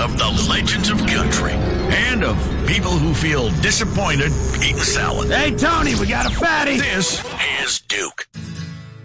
of the legends of country and of people who feel disappointed eating salad. Hey, Tony, we got a fatty. This is Duke.